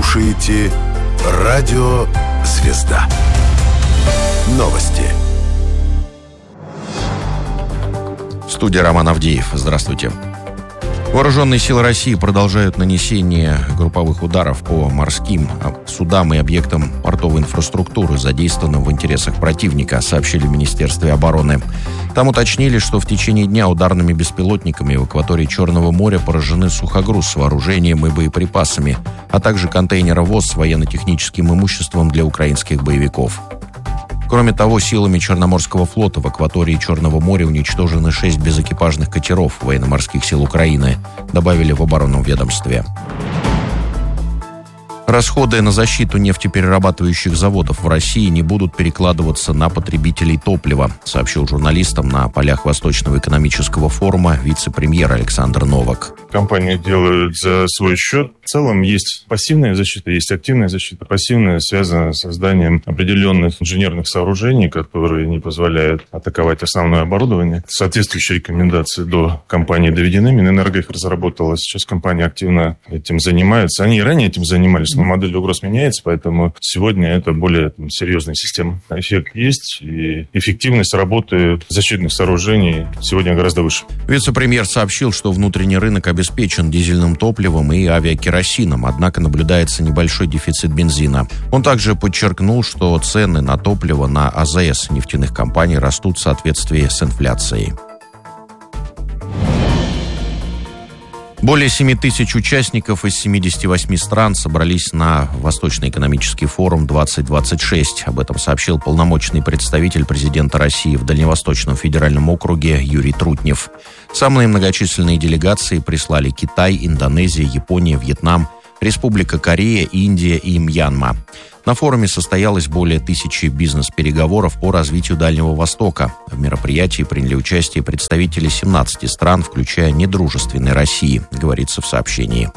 слушаете «Радио Звезда». Новости. Студия Роман Авдеев. Здравствуйте. Вооруженные силы России продолжают нанесение групповых ударов по морским судам и объектам портовой инфраструктуры, задействованным в интересах противника, сообщили в Министерстве обороны. Там уточнили, что в течение дня ударными беспилотниками в акватории Черного моря поражены сухогруз с вооружением и боеприпасами, а также контейнеровоз с военно-техническим имуществом для украинских боевиков. Кроме того, силами Черноморского флота в акватории Черного моря уничтожены 6 безэкипажных катеров военно-морских сил Украины, добавили в оборонном ведомстве. Расходы на защиту нефтеперерабатывающих заводов в России не будут перекладываться на потребителей топлива, сообщил журналистам на полях Восточного экономического форума вице-премьер Александр Новак. Компании делают за свой счет. В целом есть пассивная защита, есть активная защита. Пассивная связана с созданием определенных инженерных сооружений, которые не позволяют атаковать основное оборудование. Соответствующие рекомендации до компании доведены. Минэнерго их разработала. Сейчас компания активно этим занимается. Они и ранее этим занимались, но модель угроз меняется, поэтому сегодня это более серьезная система. Эффект есть, и эффективность работы защитных сооружений сегодня гораздо выше. Вице-премьер сообщил, что внутренний рынок обеспечен дизельным топливом и авиакеросином, однако наблюдается небольшой дефицит бензина. Он также подчеркнул, что цены на топливо на АЗС нефтяных компаний растут в соответствии с инфляцией. Более 7 тысяч участников из 78 стран собрались на Восточный экономический форум 2026. Об этом сообщил полномочный представитель президента России в Дальневосточном федеральном округе Юрий Трутнев. Самые многочисленные делегации прислали Китай, Индонезия, Япония, Вьетнам, Республика Корея, Индия и Мьянма. На форуме состоялось более 1000 бизнес-переговоров по развитию Дальнего Востока. В мероприятии приняли участие представители 17 стран, включая недружественной России, говорится в сообщении.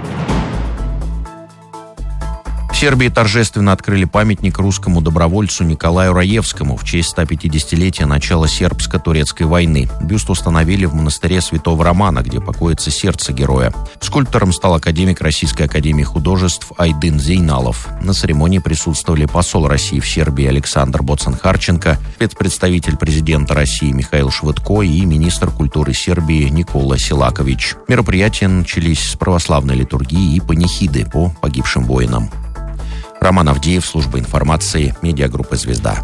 В Сербии торжественно открыли памятник русскому добровольцу Николаю Раевскому в честь 150-летия начала сербско-турецкой войны. Бюст установили в монастыре Святого Романа, где покоится сердце героя. Скульптором стал академик Российской академии художеств Айдын Зейналов. На церемонии присутствовали посол России в Сербии Александр Боцан-Харченко, спецпредставитель президента России Михаил Швыдко и министр культуры Сербии Никола Силакович. Мероприятия начались с православной литургии и панихиды по погибшим воинам. Роман Авдеев, служба информации, медиагруппа «Звезда».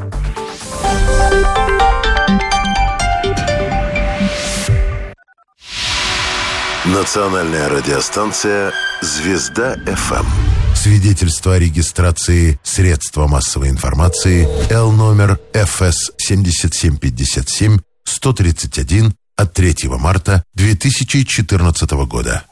Национальная радиостанция «Звезда-ФМ». Свидетельство о регистрации средства массовой информации Л-номер ФС 7757-131 от 3 марта 2014 года.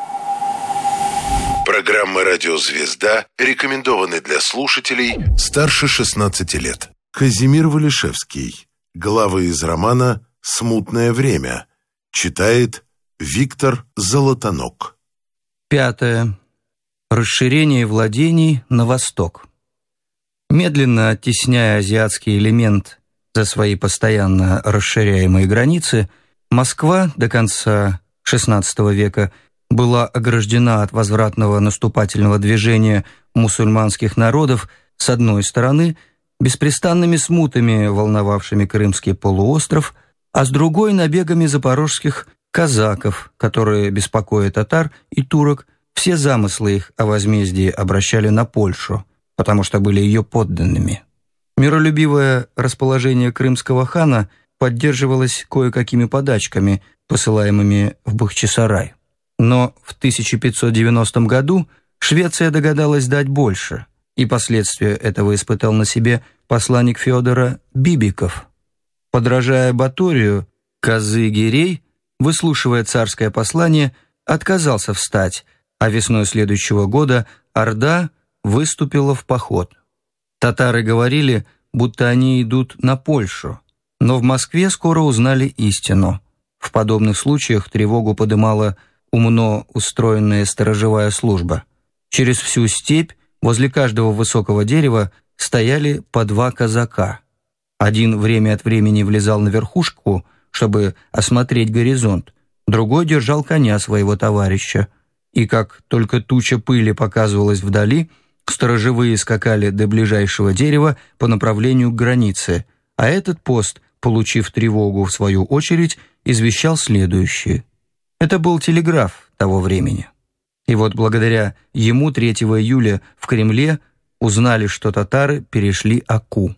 Программа «Радио Звезда» рекомендованы для слушателей старше 16 лет. Казимир Валишевский. Главы из романа «Смутное время». Читает Виктор Золотонок. 5. Расширение владений на восток. Медленно оттесняя азиатский элемент за свои постоянно расширяемые границы, Москва до конца XVI века была ограждена от возвратного наступательного движения мусульманских народов с одной стороны, беспрестанными смутами, волновавшими Крымский полуостров, а с другой набегами запорожских казаков, которые, беспокоя татар и турок, все замыслы их о возмездии обращали на Польшу, потому что были ее подданными. Миролюбивое расположение крымского хана поддерживалось кое-какими подачками, посылаемыми в Бахчисарай. Но в 1590 году Швеция догадалась дать больше, и последствия этого испытал на себе посланник Федора Бибиков. Подражая Баторию, Казы-Гирей, выслушивая царское послание, отказался встать, а весной следующего года Орда выступила в поход. Татары говорили, будто они идут на Польшу, но в Москве скоро узнали истину. В подобных случаях тревогу подымала умно устроенная сторожевая служба. Через всю степь возле каждого высокого дерева стояли по 2 казака. Один время от времени влезал на верхушку, чтобы осмотреть горизонт, другой держал коня своего товарища, и как только туча пыли показывалась вдали, сторожевые скакали до ближайшего дерева по направлению к границе, а этот пост, получив тревогу в свою очередь, извещал следующее. Это был телеграф того времени. И вот благодаря ему 3 июля в Кремле узнали, что татары перешли Оку.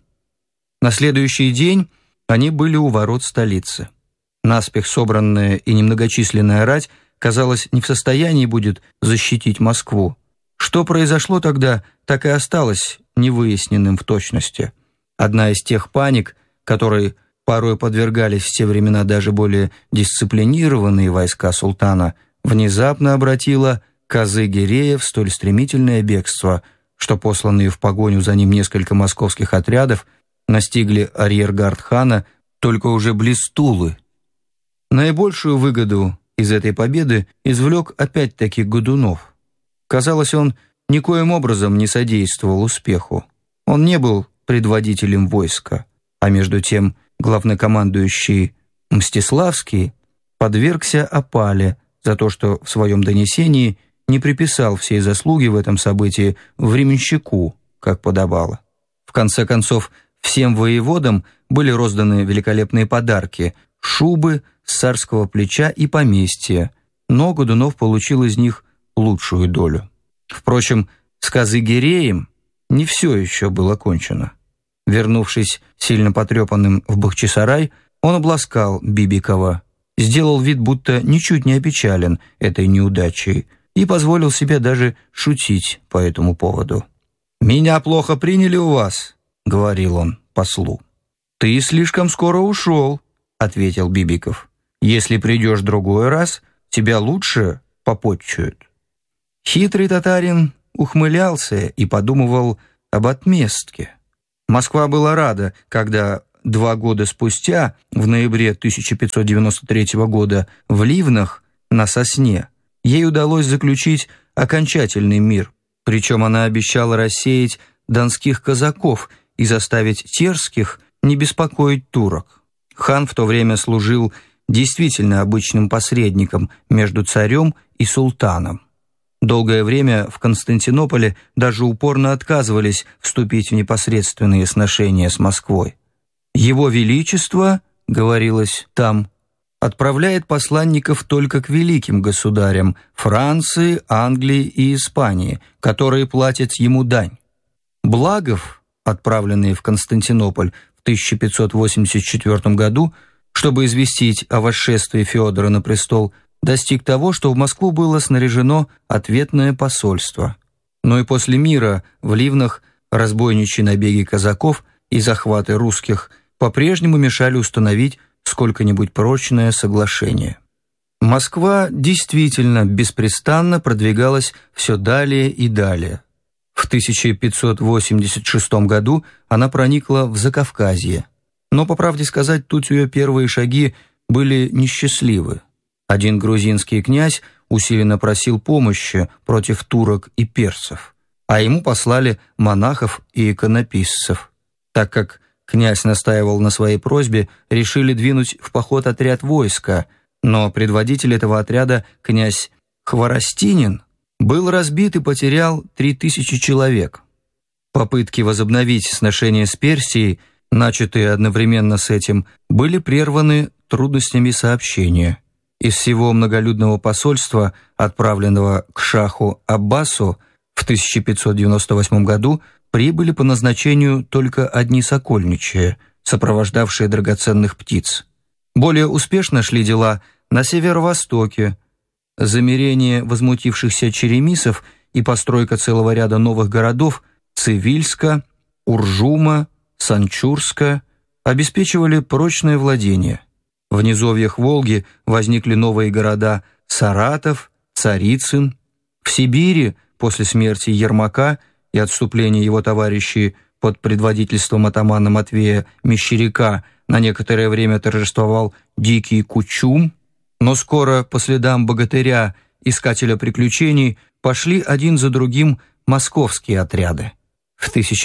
На следующий день они были у ворот столицы. Наспех собранная и немногочисленная рать, казалось, не в состоянии будет защитить Москву. Что произошло тогда, так и осталось невыясненным в точности. Одна из тех паник, которой порой подвергались в те времена даже более дисциплинированные войска султана, внезапно обратила Казы-Гирея в столь стремительное бегство, что посланные в погоню за ним несколько московских отрядов настигли арьергард хана только уже близ Тулы. Наибольшую выгоду из этой победы извлек опять-таки Годунов. Казалось, он никоим образом не содействовал успеху. Он не был предводителем войска, а между тем главнокомандующий Мстиславский подвергся опале за то, что в своем донесении не приписал всей заслуги в этом событии временщику, как подобало. В конце концов, всем воеводам были розданы великолепные подарки – шубы с царского плеча и поместья, но Годунов получил из них лучшую долю. Впрочем, с Казы-Гиреем не все еще было кончено. Вернувшись сильно потрепанным в Бахчисарай, он обласкал Бибикова, сделал вид, будто ничуть не опечален этой неудачей, и позволил себе даже шутить по этому поводу. «Меня плохо приняли у вас», — говорил он послу. «Ты слишком скоро ушел», — ответил Бибиков. «Если придешь другой раз, тебя лучше попотчуют». Хитрый татарин ухмылялся и подумывал об отместке. Москва была рада, когда 2 года спустя, в ноябре 1593 года, в Ливнах, на Сосне, ей удалось заключить окончательный мир, причем она обещала рассеять донских казаков и заставить терских не беспокоить турок. Хан в то время служил действительно обычным посредником между царем и султаном. Долгое время в Константинополе даже упорно отказывались вступить в непосредственные сношения с Москвой. «Его Величество, — говорилось там, — отправляет посланников только к великим государям Франции, Англии и Испании, которые платят ему дань. Благов, отправленные в Константинополь в 1584 году, чтобы известить о восшествии Феодора на престол, достиг того, что в Москву было снаряжено ответное посольство. Но и после мира в Ливнах разбойничьи набеги казаков и захваты русских по-прежнему мешали установить сколько-нибудь прочное соглашение. Москва действительно беспрестанно продвигалась все далее и далее. В 1586 году она проникла в Закавказье. Но, по правде сказать, тут ее первые шаги были несчастливы. Один грузинский князь усиленно просил помощи против турок и персов, а ему послали монахов и иконописцев. Так как князь настаивал на своей просьбе, решили двинуть в поход отряд войска, но предводитель этого отряда, князь Хворостинин, был разбит и потерял 3000 человек. Попытки возобновить сношения с Персией, начатые одновременно с этим, были прерваны трудностями сообщения. Из всего многолюдного посольства, отправленного к шаху Аббасу в 1598 году, прибыли по назначению только одни сокольничьи, сопровождавшие драгоценных птиц. Более успешно шли дела на северо-востоке. Замирение возмутившихся черемисов и постройка целого ряда новых городов Цивильска, Уржума, Санчурска обеспечивали прочное владение. В низовьях Волги возникли новые города Саратов, Царицын. В Сибири после смерти Ермака и отступления его товарищей под предводительством атамана Матвея Мещеряка на некоторое время торжествовал дикий Кучум, но скоро по следам богатыря, искателя приключений, пошли один за другим московские отряды. В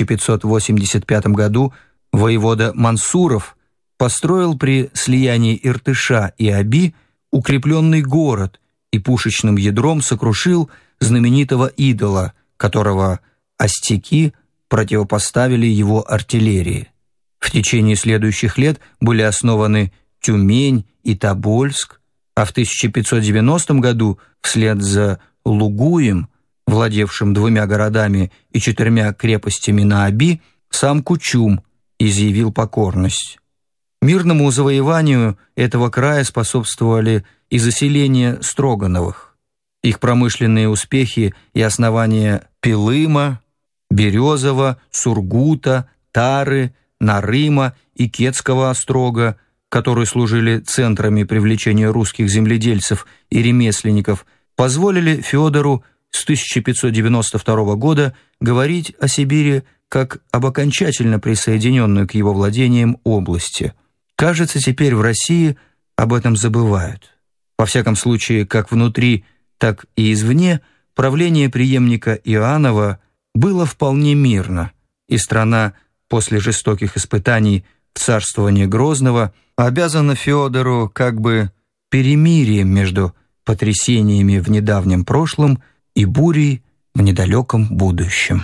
1585 году воевода Мансуров построил при слиянии Иртыша и Оби укрепленный город и пушечным ядром сокрушил знаменитого идола, которого астеки противопоставили его артиллерии. В течение следующих лет были основаны Тюмень и Тобольск, а в 1590 году вслед за Лугуем, владевшим 2 городами и 4 крепостями на Оби, сам Кучум изъявил покорность. Мирному завоеванию этого края способствовали и заселение Строгановых. Их промышленные успехи и основания Пилыма, Березова, Сургута, Тары, Нарыма и Кетского острога, которые служили центрами привлечения русских земледельцев и ремесленников, позволили Федору с 1592 года говорить о Сибири как об окончательно присоединенной к его владениям области. Кажется, теперь в России об этом забывают. Во всяком случае, как внутри, так и извне, правление преемника Иоаннова было вполне мирно, и страна после жестоких испытаний в царствовании Грозного обязана Федору как бы перемирием между потрясениями в недавнем прошлом и бурей в недалеком будущем.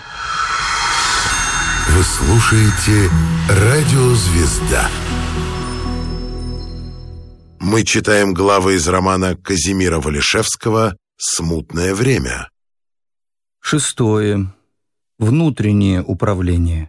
Вы слушаете «Радио Звезда». Мы читаем главы из романа Казимира Валишевского «Смутное время». 6. Внутреннее управление.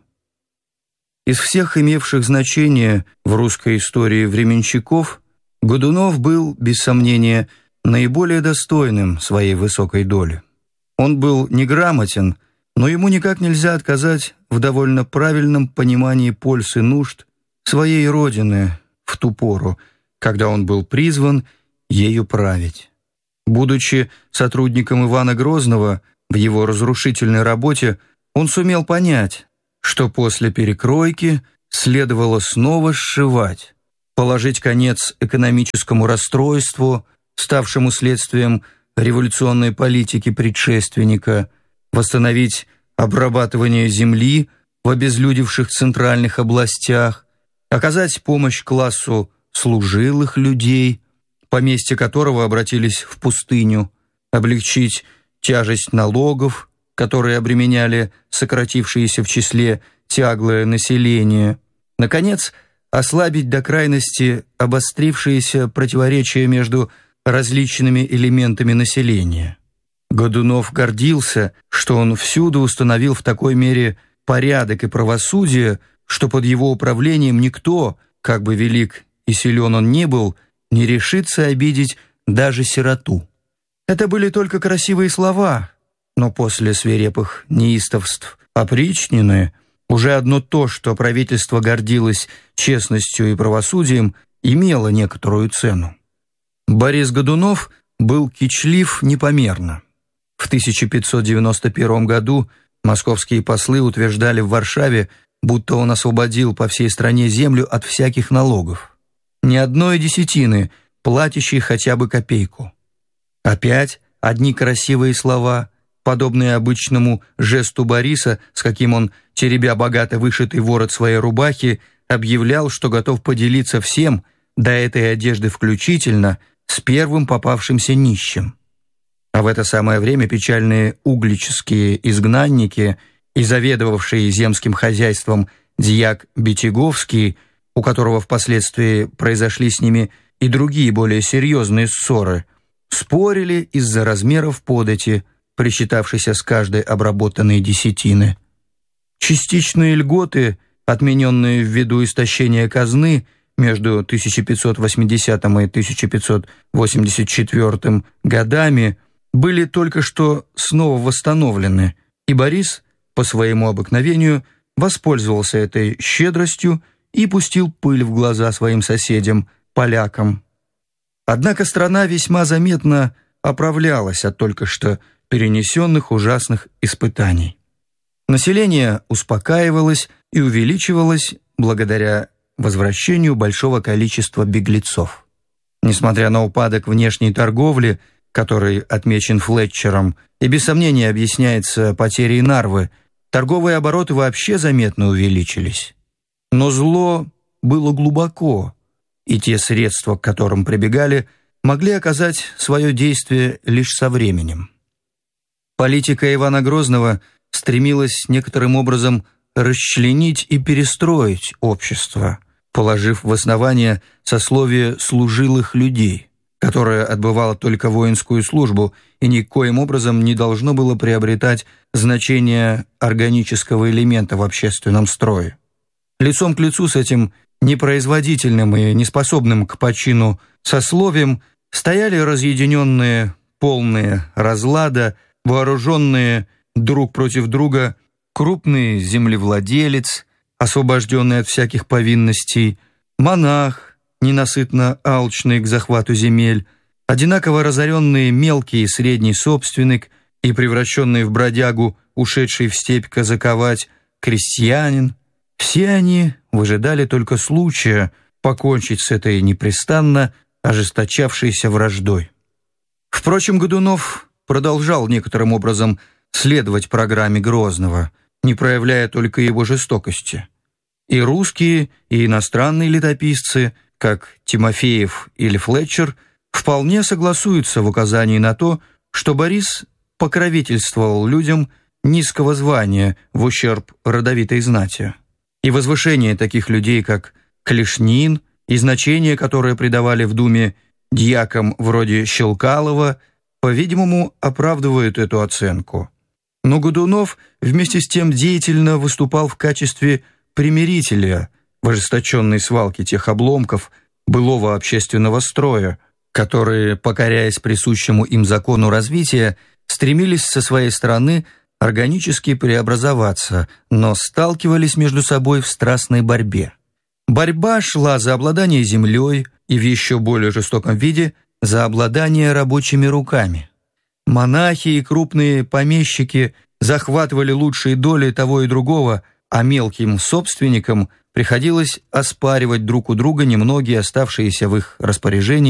Из всех имевших значение в русской истории временщиков Годунов был, без сомнения, наиболее достойным своей высокой доли. Он был неграмотен, но ему никак нельзя отказать в довольно правильном понимании пользы и нужд своей родины в ту пору, когда он был призван ею править. Будучи сотрудником Ивана Грозного, в его разрушительной работе он сумел понять, что после перекройки следовало снова сшивать, положить конец экономическому расстройству, ставшему следствием революционной политики предшественника, восстановить обрабатывание земли в обезлюдевших центральных областях, оказать помощь классу служилых людей, поместья которого обратились в пустыню, облегчить тяжесть налогов, которые обременяли сократившееся в числе тяглое население, наконец, ослабить до крайности обострившиеся противоречия между различными элементами населения. Годунов гордился, что он всюду установил в такой мере порядок и правосудие, что под его управлением никто, как бы велик и силен он ни был, не решится обидеть даже сироту. Это были только красивые слова, но после свирепых неистовств опричнины уже одно то, что правительство гордилось честностью и правосудием, имело некоторую цену. Борис Годунов был кичлив непомерно. В 1591 году московские послы утверждали в Варшаве, будто он освободил по всей стране землю от всяких налогов. Ни одной десятины, платящей хотя бы копейку. Опять одни красивые слова, подобные обычному жесту Бориса, с каким он, теребя богато вышитый ворот своей рубахи, объявлял, что готов поделиться всем, до этой одежды включительно, с первым попавшимся нищим. А в это самое время печальные углические изгнанники и заведовавший земским хозяйством дьяк Бетяговский, у которого впоследствии произошли с ними и другие более серьезные ссоры, спорили из-за размеров подати, причитавшейся с каждой обработанной десятины. Частичные льготы, отмененные ввиду истощения казны между 1580 и 1584 годами, были только что снова восстановлены, и Борис, по своему обыкновению, воспользовался этой щедростью и пустил пыль в глаза своим соседям, полякам. Однако страна весьма заметно оправлялась от только что перенесенных ужасных испытаний. Население успокаивалось и увеличивалось благодаря возвращению большого количества беглецов. Несмотря на упадок внешней торговли, который отмечен Флетчером и без сомнения объясняется потерей Нарвы, торговые обороты вообще заметно увеличились. Но зло было глубоко, и те средства, к которым прибегали, могли оказать свое действие лишь со временем. Политика Ивана Грозного стремилась некоторым образом расчленить и перестроить общество, положив в основание сословие служилых людей, которое отбывало только воинскую службу и никоим образом не должно было приобретать значение органического элемента в общественном строе. Лицом к лицу с этим непроизводительным и неспособным к почину сословием стояли разъединенные, полные разлада, вооруженные друг против друга крупный землевладелец, освобожденный от всяких повинностей, монах, ненасытно алчный к захвату земель, одинаково разоренный мелкий и средний собственник и превращенный в бродягу, ушедший в степь казаковать, крестьянин. Все они выжидали только случая покончить с этой непрестанно ожесточавшейся враждой. Впрочем, Годунов продолжал некоторым образом следовать программе Грозного, не проявляя только его жестокости. И русские, и иностранные летописцы, как Тимофеев или Флетчер, вполне согласуются в указании на то, что Борис покровительствовал людям низкого звания в ущерб родовитой знати. И возвышение таких людей, как Клешнин, и значение, которое придавали в Думе дьякам вроде Щелкалова, по-видимому, оправдывают эту оценку. Но Годунов вместе с тем деятельно выступал в качестве примирителя в ожесточенной свалке тех обломков былого общественного строя, которые, покоряясь присущему им закону развития, стремились со своей стороны органически преобразоваться, но сталкивались между собой в страстной борьбе. Борьба шла за обладание землей и в еще более жестоком виде за обладание рабочими руками. Монахи и крупные помещики захватывали лучшие доли того и другого, а мелким собственникам приходилось оспаривать друг у друга немногие оставшиеся в их распоряжении